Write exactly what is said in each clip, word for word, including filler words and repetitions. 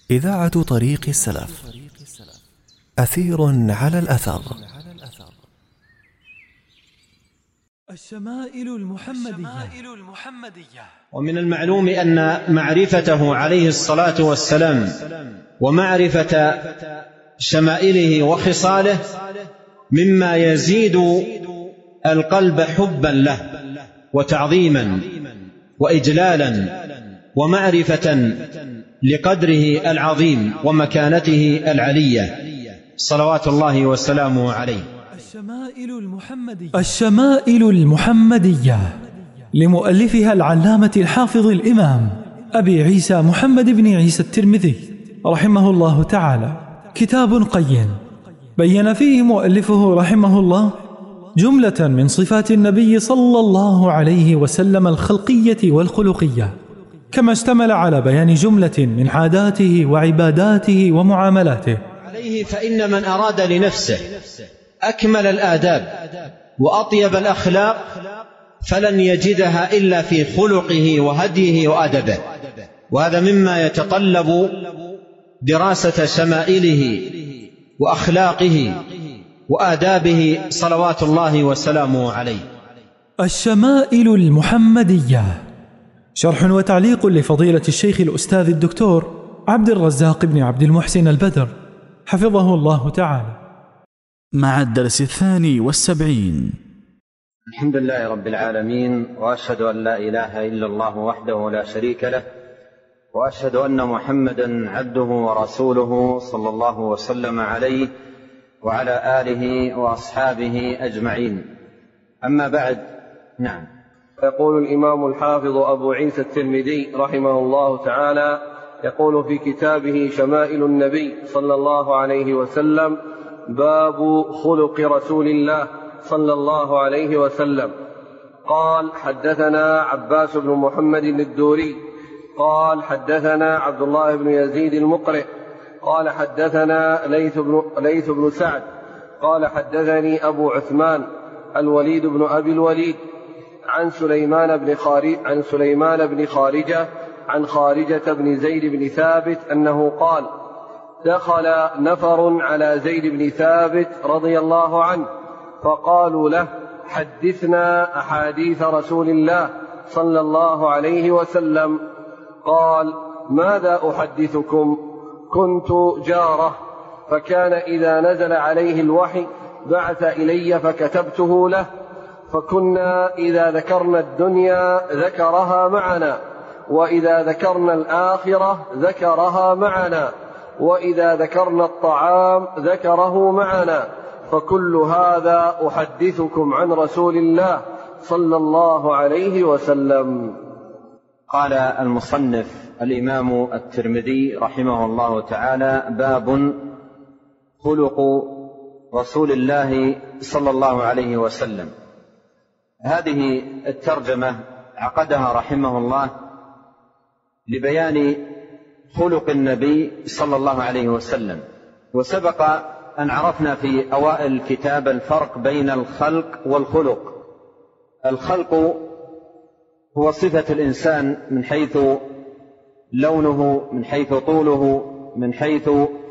إذاعة طريق السلف. أثير على الأثر. الشمائل المحمدية. ومن المعلوم أن معرفته عليه الصلاة والسلام ومعرفة شمائله وخصاله مما يزيد القلب حبا له وتعظيما وإجلالا ومعرفة لقدره العظيم ومكانته العلية صلوات الله وسلامه عليه. الشمائل المحمدية الشمائل المحمدية لمؤلفها العلامة الحافظ الإمام أبي عيسى محمد بن عيسى الترمذي رحمه الله تعالى، كتاب قيم بين فيه مؤلفه رحمه الله جملة من صفات النبي صلى الله عليه وسلم الخلقية والخلقية، كما اشتمل على بيان جملة من عاداته وعباداته ومعاملاته عليه. فإن من أراد لنفسه أكمل الآداب وأطيب الأخلاق فلن يجدها إلا في خلقه وهديه وأدبه، وهذا مما يتطلب دراسة شمائله وأخلاقه وآدابه صلوات الله وسلامه عليه. الشمائل المحمدية، شرح وتعليق لفضيلة الشيخ الأستاذ الدكتور عبد الرزاق بن عبد المحسن البدر حفظه الله تعالى، مع الدرس الثاني والسبعين. الحمد لله رب العالمين، وأشهد أن لا إله إلا الله وحده لا شريك له، وأشهد أن محمدا عبده ورسوله صلى الله وسلم عليه وعلى آله وأصحابه أجمعين. أما بعد، نعم. يقول الإمام الحافظ أبو عيسى الترمذي رحمه الله تعالى، يقول في كتابه شمائل النبي صلى الله عليه وسلم: باب خلق رسول الله صلى الله عليه وسلم. قال: حدثنا عباس بن محمد الدوري قال: حدثنا عبد الله بن يزيد المقرئ قال: حدثنا ليث بن, ليث بن سعد قال: حدثني أبو عثمان الوليد بن أبي الوليد عن سليمان بن خارج عن سليمان بن خارجة عن خارجة بن زيد بن ثابت أنه قال: دخل نفر على زيد بن ثابت رضي الله عنه فقالوا له: حدثنا أحاديث رسول الله صلى الله عليه وسلم. قال: ماذا أحدثكم؟ كنت جاره، فكان إذا نزل عليه الوحي بعث إلي فكتبته له، فكنا إذا ذكرنا الدنيا ذكرها معنا، وإذا ذكرنا الآخرة ذكرها معنا، وإذا ذكرنا الطعام ذكره معنا، فكل هذا أحدثكم عن رسول الله صلى الله عليه وسلم. قال المصنف الإمام الترمذي رحمه الله تعالى: باب خلق رسول الله صلى الله عليه وسلم. هذه الترجمة عقدها رحمه الله لبيان خلق النبي صلى الله عليه وسلم. وسبق أن عرفنا في أوائل الكتاب الفرق بين الخلق والخلق. الخلق هو صفة الإنسان من حيث لونه، من حيث طوله، من حيث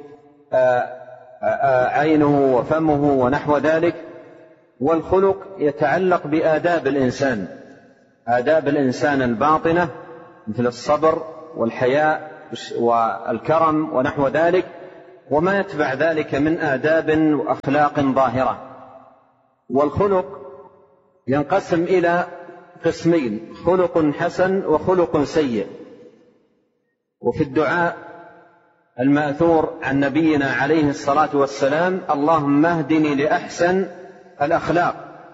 عينه وفمه ونحو ذلك. والخلق يتعلق بآداب الإنسان، آداب الإنسان الباطنة مثل الصبر والحياء والكرم ونحو ذلك، وما يتبع ذلك من آداب وأخلاق ظاهرة. والخلق ينقسم إلى قسمين: خلق حسن وخلق سيء. وفي الدعاء المأثور عن نبينا عليه الصلاة والسلام: اللهم اهدني لأحسن الأخلاق،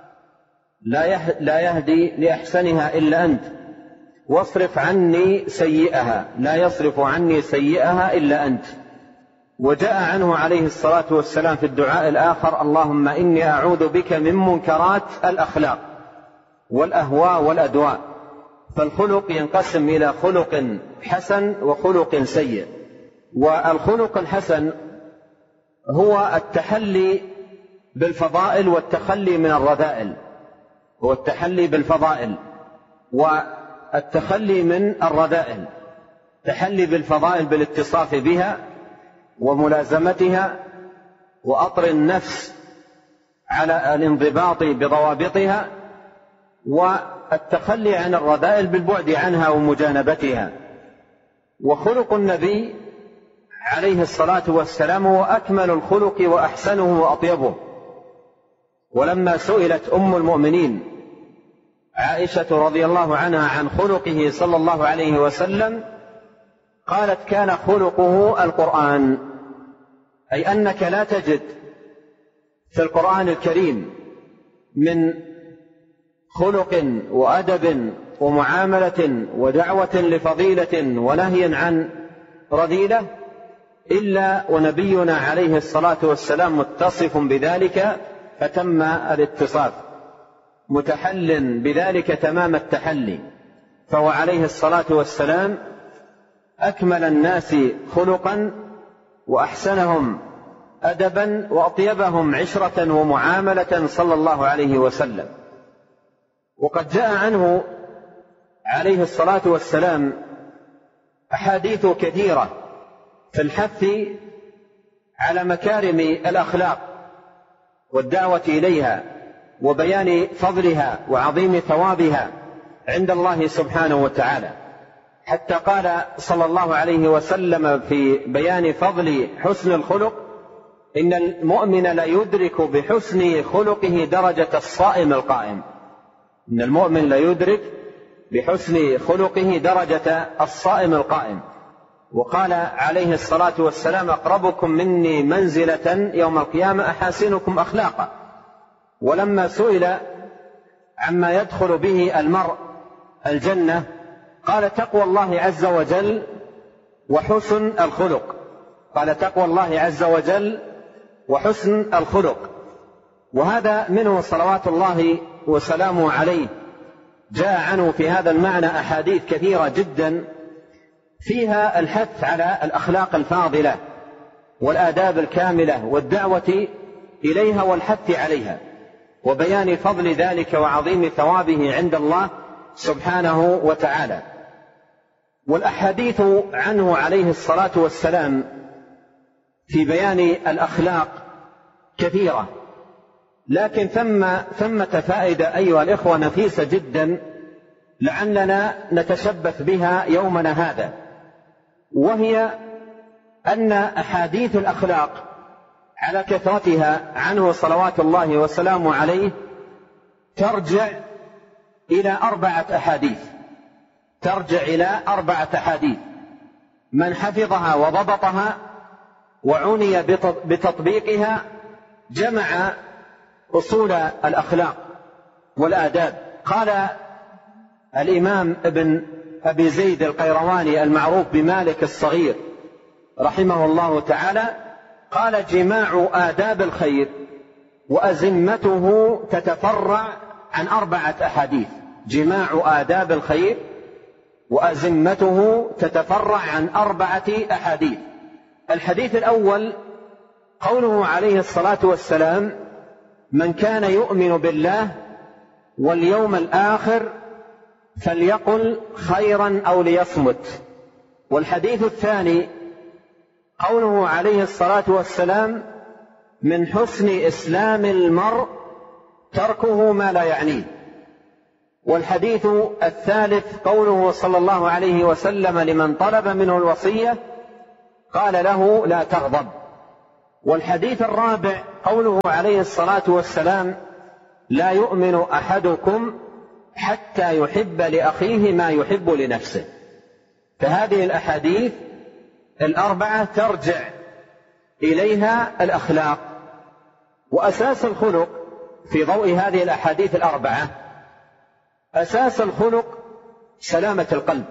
لا يهدي لأحسنها إلا أنت، واصرف عني سيئها، لا يصرف عني سيئها إلا أنت. وجاء عنه عليه الصلاة والسلام في الدعاء الآخر: اللهم إني أعوذ بك من منكرات الأخلاق والأهواء والأدواء. فالخلق ينقسم إلى خلق حسن وخلق سيء. والخلق الحسن هو التحلي بالفضائل والتخلي من الرذائل، هو التحلي بالفضائل والتخلي من الرذائل. تحلي بالفضائل بالاتصاف بها وملازمتها وأطر النفس على الانضباط بضوابطها، والتخلي عن الرذائل بالبعد عنها ومجانبتها. وخلق النبي عليه الصلاة والسلام هو أكمل الخلق وأحسنه وأطيبه. ولما سئلت أم المؤمنين عائشة رضي الله عنها عن خلقه صلى الله عليه وسلم قالت: كان خلقه القرآن، أي أنك لا تجد في القرآن الكريم من خلق وأدب ومعاملة ودعوة لفضيلة ونهي عن رذيلة إلا ونبينا عليه الصلاة والسلام متصف بذلك فتم الاتصاف، متحل بذلك تمام التحلي. فهو عليه الصلاة والسلام أكمل الناس خلقا وأحسنهم أدبا وأطيبهم عشرة ومعاملة صلى الله عليه وسلم. وقد جاء عنه عليه الصلاة والسلام أحاديث كثيرة في الحث على مكارم الأخلاق والدعوة إليها وبيان فضلها وعظيم ثوابها عند الله سبحانه وتعالى، حتى قال صلى الله عليه وسلم في بيان فضل حسن الخلق: إن المؤمن لا يدرك بحسن خلقه درجة الصائم القائم. إن المؤمن لا يدرك بحسن خلقه درجة الصائم القائم. وقال عليه الصلاة والسلام: أقربكم مني منزلة يوم القيامة أحاسنكم أخلاقا. ولما سئل عما يدخل به المرء الجنة قال: تقوى الله عز وجل وحسن الخلق. قال: تقوى الله عز وجل وحسن الخلق. وهذا منه صلوات الله وسلامه عليه. جاء عنه في هذا المعنى أحاديث كثيرة جدا فيها الحث على الأخلاق الفاضلة والآداب الكاملة والدعوة إليها والحث عليها وبيان فضل ذلك وعظيم ثوابه عند الله سبحانه وتعالى. والأحاديث عنه عليه الصلاة والسلام في بيان الأخلاق كثيرة، لكن ثم ثمة فائدة أيها الإخوة نفيسة جدا لعلنا نتشبث بها يومنا هذا، وهي أن أحاديث الأخلاق على كثرتها عنه صلوات الله وسلامه عليه ترجع إلى أربعة أحاديث ترجع إلى أربعة أحاديث من حفظها وضبطها وعني بتطبيقها جمع أصول الأخلاق والآداب. قال الإمام ابن أبي زيد القيرواني المعروف بمالك الصغير رحمه الله تعالى: قال: جماع آداب الخير وأزمته تتفرع عن أربعة أحاديث. جماع آداب الخير وأزمته تتفرع عن أربعة أحاديث. الحديث الأول قوله عليه الصلاة والسلام: من كان يؤمن بالله واليوم الآخر فليقل خيرا أو ليصمت. والحديث الثاني قوله عليه الصلاة والسلام: من حسن إسلام المرء تركه ما لا يعنيه. والحديث الثالث قوله صلى الله عليه وسلم لمن طلب منه الوصية قال له: لا تغضب. والحديث الرابع قوله عليه الصلاة والسلام: لا يؤمن أحدكم حتى يحب لأخيه ما يحب لنفسه. فهذه الأحاديث الأربعة ترجع إليها الأخلاق. وأساس الخلق في ضوء هذه الأحاديث الأربعة، أساس الخلق سلامة القلب،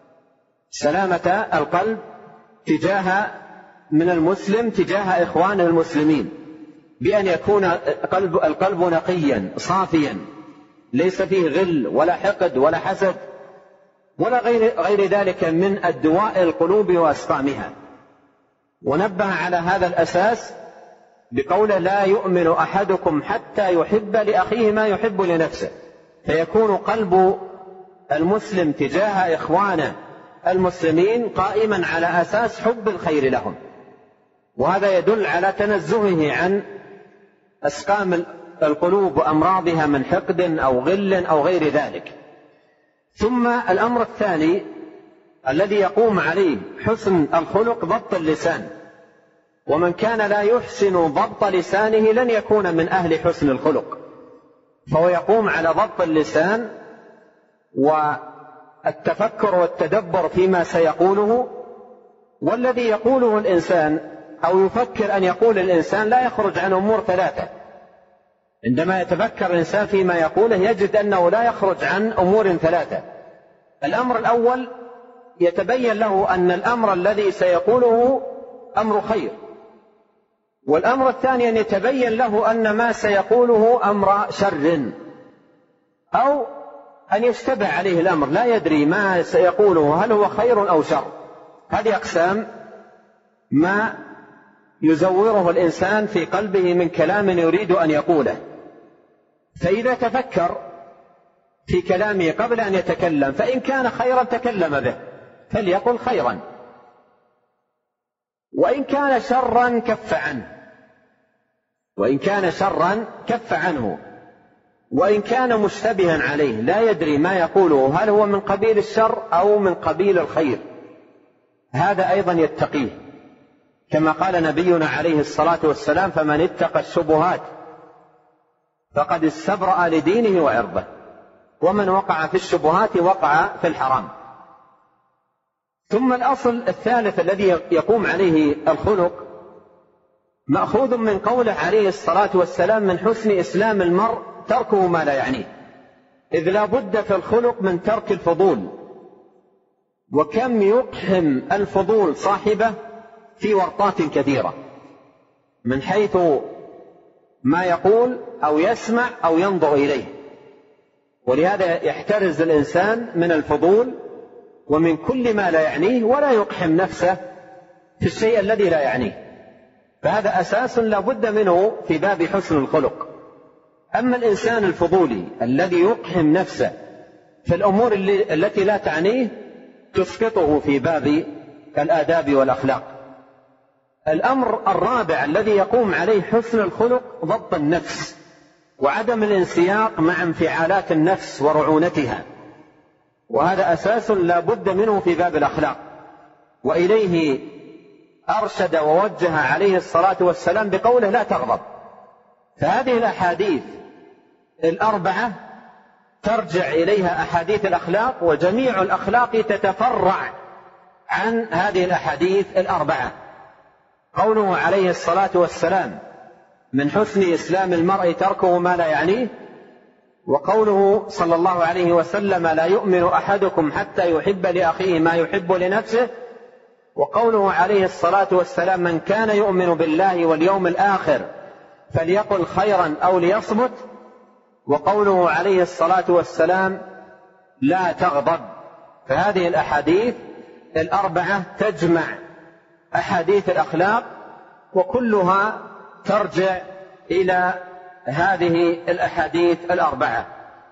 سلامة القلب تجاه من المسلم تجاه إخوانه المسلمين، بأن يكون قلب القلب نقيا صافيا ليس فيه غل ولا حقد ولا حسد ولا غير, غير ذلك من الدواء القلوب وأسقامها. ونبه على هذا الأساس بقول: لا يؤمن أحدكم حتى يحب لأخيه ما يحب لنفسه. فيكون قلب المسلم تجاه إخوانه المسلمين قائما على أساس حب الخير لهم، وهذا يدل على تنزهه عن أسقام القلوب وأمراضها من حقد أو غل أو غير ذلك. ثم الأمر الثاني الذي يقوم عليه حسن الخلق ضبط اللسان، ومن كان لا يحسن ضبط لسانه لن يكون من أهل حسن الخلق، فهو يقوم على ضبط اللسان والتفكر والتدبر فيما سيقوله. والذي يقوله الإنسان أو يفكر أن يقول الإنسان لا يخرج عن أمور ثلاثة. عندما يتفكر الإنسان فيما يقوله يجد أنه لا يخرج عن أمور ثلاثة. الأمر الأول يتبين له أن الأمر الذي سيقوله أمر خير، والأمر الثاني أن يتبين له أن ما سيقوله أمر شر، أو أن يشتبه عليه الأمر لا يدري ما سيقوله هل هو خير أو شر. هذه أقسام ما يزوره الإنسان في قلبه من كلام يريد أن يقوله. فإذا تفكر في كلامه قبل أن يتكلم فإن كان خيرا تكلم به فليقل خيرا، وإن كان شرا كف عنه وإن كان شرا كف عنه وإن كان مشتبها عليه لا يدري ما يقوله هل هو من قبيل الشر أو من قبيل الخير، هذا أيضا يتقيه، كما قال نبينا عليه الصلاة والسلام: فمن اتقى الشبهات فقد استبرأ لدينه وعرضه، ومن وقع في الشبهات وقع في الحرام. ثم الأصل الثالث الذي يقوم عليه الخلق مأخوذ من قوله عليه الصلاة والسلام: من حسن إسلام المرء تركه ما لا يعنيه، إذ لا بد في الخلق من ترك الفضول، وكم يقحم الفضول صاحبه في ورطات كثيرة من حيث ما يقول أو يسمع أو ينظر إليه. ولهذا يحترز الإنسان من الفضول ومن كل ما لا يعنيه، ولا يقحم نفسه في الشيء الذي لا يعنيه، فهذا أساس لا بد منه في باب حسن الخلق. أما الإنسان الفضولي الذي يقحم نفسه في الأمور التي لا تعنيه تسقطه في باب الآداب والأخلاق. الأمر الرابع الذي يقوم عليه حسن الخلق ضبط النفس وعدم الانسياق مع انفعالات النفس ورعونتها، وهذا أساس لا بد منه في باب الأخلاق، وإليه أرشد ووجه عليه الصلاة والسلام بقوله: لا تغضب. فهذه الأحاديث الأربعة ترجع إليها أحاديث الأخلاق، وجميع الأخلاق تتفرع عن هذه الأحاديث الأربعة. قوله عليه الصلاة والسلام: من حسن إسلام المرء تركه ما لا يعنيه، وقوله صلى الله عليه وسلم: لا يؤمن أحدكم حتى يحب لأخيه ما يحب لنفسه، وقوله عليه الصلاة والسلام: من كان يؤمن بالله واليوم الآخر فليقل خيرا أو ليصمت، وقوله عليه الصلاة والسلام: لا تغضب. فهذه الأحاديث الأربعة تجمع أحاديث الأخلاق، وكلها ترجع إلى هذه الأحاديث الأربعة.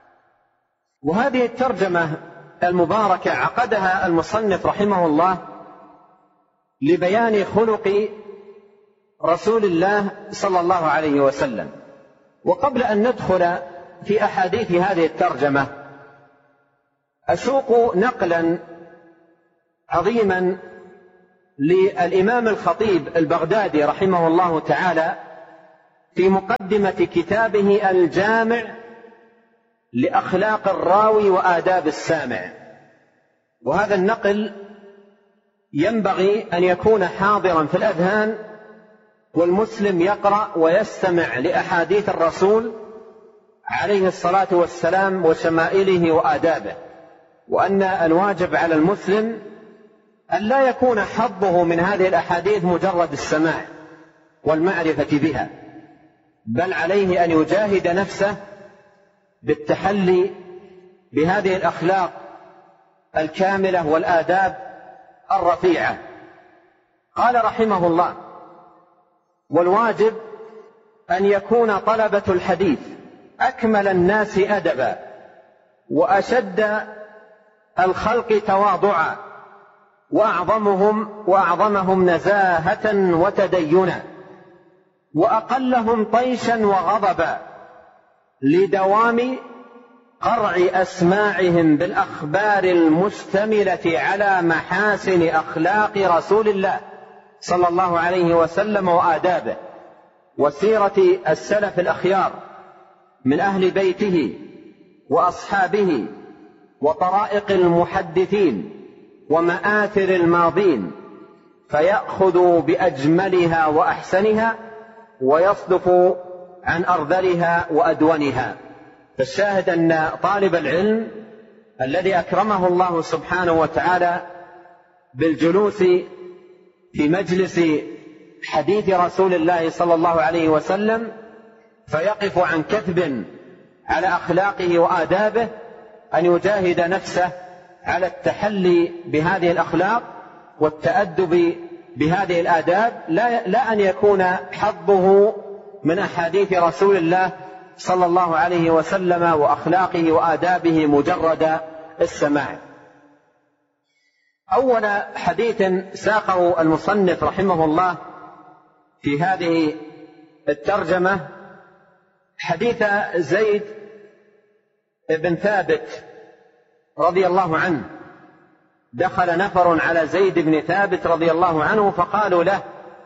وهذه الترجمة المباركة عقدها المصنف رحمه الله لبيان خلق رسول الله صلى الله عليه وسلم. وقبل أن ندخل في أحاديث هذه الترجمة أسوق نقلا عظيما للإمام الخطيب البغدادي رحمه الله تعالى في مقدمة كتابه الجامع لأخلاق الراوي وآداب السامع. وهذا النقل ينبغي أن يكون حاضرا في الأذهان، والمسلم يقرأ ويستمع لأحاديث الرسول عليه الصلاة والسلام وشمائله وآدابه، وأن الواجب على المسلم أن لا يكون حظه من هذه الأحاديث مجرد السماع والمعرفة بها، بل عليه أن يجاهد نفسه بالتحلي بهذه الأخلاق الكاملة والآداب الرفيعة. قال رحمه الله: والواجب أن يكون طلبة الحديث أكمل الناس أدبا وأشد الخلق تواضعا وأعظمهم, وأعظمهم نزاهة وتدينا، وأقلهم طيشا وغضبا، لدوام قرع أسماعهم بالأخبار المشتملة على محاسن أخلاق رسول الله صلى الله عليه وسلم وآدابه، وسيرة السلف الأخيار من أهل بيته وأصحابه، وطرائق المحدثين ومآثر الماضين، فيأخذ بأجملها وأحسنها ويصدف عن أرذلها وأدونها. فالشاهد أن طالب العلم الذي أكرمه الله سبحانه وتعالى بالجلوس في مجلس حديث رسول الله صلى الله عليه وسلم فيقف عن كثب على أخلاقه وآدابه، أن يجاهد نفسه على التحلي بهذه الأخلاق والتأدب بهذه الآداب، لا, لا أن يكون حظه من أحاديث رسول الله صلى الله عليه وسلم وأخلاقه وآدابه مجرد السماع. أول حديث ساقه المصنف رحمه الله في هذه الترجمة حديث زيد بن ثابت رضي الله عنه. دخل نفر على زيد بن ثابت رضي الله عنه فقالوا له: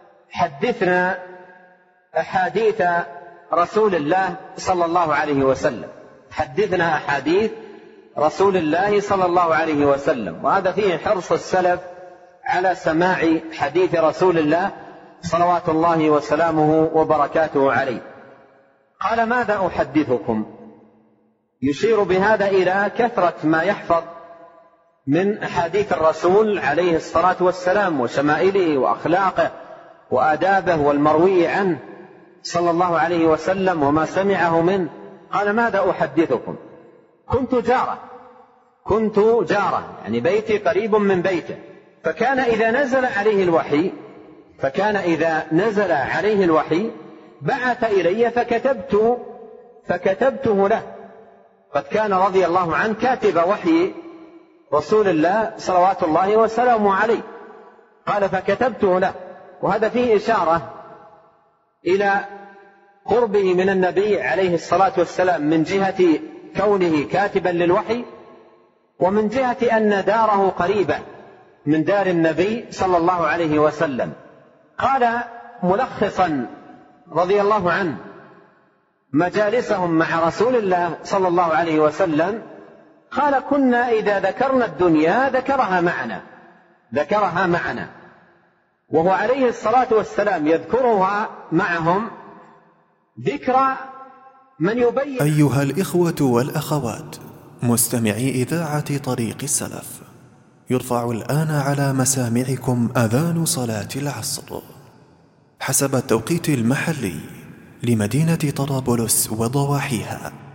حدثنا أحاديث رسول الله صلى الله عليه وسلم، حدثنا أحاديث رسول الله صلى الله عليه وسلم. وهذا فيه حرص السلف على سماع حديث رسول الله صلوات الله وسلامه وبركاته عليه. قال: ماذا أحدثكم؟ يشير بهذا إلى كثرة ما يحفظ من أحاديث الرسول عليه الصلاة والسلام وشمائله وأخلاقه وآدابه والمروي عنه صلى الله عليه وسلم وما سمعه منه. قال: ماذا أحدثكم؟ كنت جارة كنت جارة يعني بيتي قريب من بيته، فكان إذا نزل عليه الوحي فكان إذا نزل عليه الوحي بعث إلي فكتبت فكتبته له. قد كان رضي الله عنه كاتب وحي رسول الله صلوات الله وسلامه عليه. قال: فكتبته له. وهذا فيه إشارة إلى قربه من النبي عليه الصلاة والسلام من جهة كونه كاتبا للوحي، ومن جهة أن داره قريبة من دار النبي صلى الله عليه وسلم. قال ملخصا رضي الله عنه مجالسهم مع رسول الله صلى الله عليه وسلم، قال: كنا إذا ذكرنا الدنيا ذكرها معنا ذكرها معنا وهو عليه الصلاة والسلام يذكرها معهم ذكرى من يبين. أيها الإخوة والأخوات مستمعي إذاعة طريق السلف، يرفع الآن على مسامعكم أذان صلاة العصر حسب التوقيت المحلي لمدينة طرابلس وضواحيها.